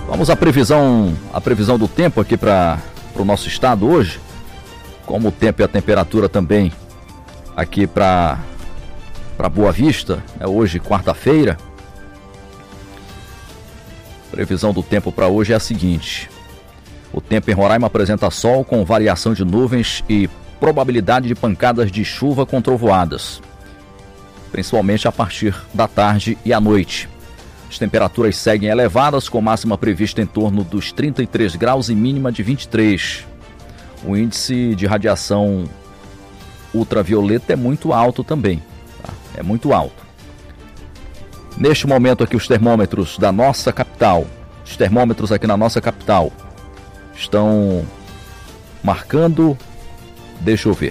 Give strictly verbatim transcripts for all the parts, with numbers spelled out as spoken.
Vamos à previsão, a previsão do tempo aqui para o nosso estado hoje. Como o tempo e a temperatura também aqui para para Boa Vista, é hoje quarta-feira. Previsão do tempo para hoje é a seguinte: o tempo em Roraima apresenta sol com variação de nuvens e probabilidade de pancadas de chuva com trovoadas, principalmente a partir da tarde e à noite. As temperaturas seguem elevadas, com máxima prevista em torno dos trinta e três graus e mínima de vinte e três. O índice de radiação ultravioleta é muito alto também, tá? É muito alto. Neste momento aqui, os termômetros da nossa capital, os termômetros aqui na nossa capital estão marcando, deixa eu ver,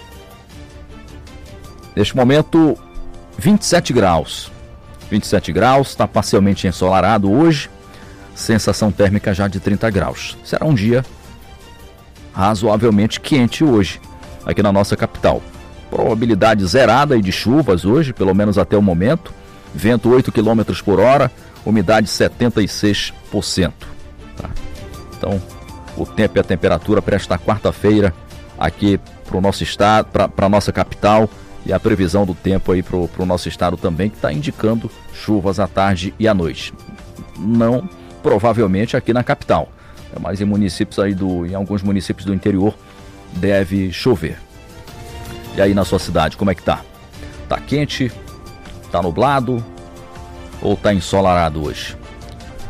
neste momento vinte e sete graus. vinte e sete graus, está parcialmente ensolarado hoje, sensação térmica já de trinta graus. Será um dia razoavelmente quente hoje, aqui na nossa capital. Probabilidade zerada de chuvas hoje, pelo menos até o momento. Vento oito quilômetros por hora, umidade setenta e seis por cento. Tá? Então, o tempo e a temperatura para esta quarta-feira aqui para o nosso estado, para a nossa capital. E a previsão do tempo aí para o nosso estado também, que está indicando chuvas à tarde e à noite. Não provavelmente aqui na capital, mas em municípios aí do, em alguns municípios do interior deve chover. E aí na sua cidade, como é que tá? Tá quente? Tá nublado? Ou tá ensolarado hoje?